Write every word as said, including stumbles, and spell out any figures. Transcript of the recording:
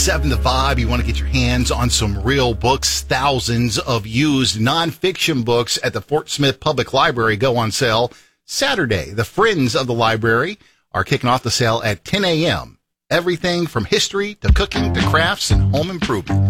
Seven the Vibe. You want to get your hands on some real books. Thousands of used nonfiction books at the Fort Smith Public Library go on sale Saturday. The Friends of the Library are kicking off the sale at ten a.m. Everything from history to cooking to crafts and home improvement.